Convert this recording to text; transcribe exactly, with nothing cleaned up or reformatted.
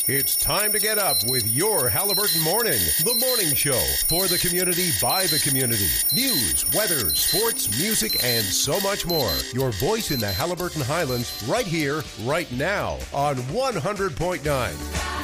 It's time to get up with your Halliburton Morning, the morning show for the community, by the community. News, weather, sports, music, and so much more. Your voice in the Halliburton Highlands right here, right now on one hundred point nine.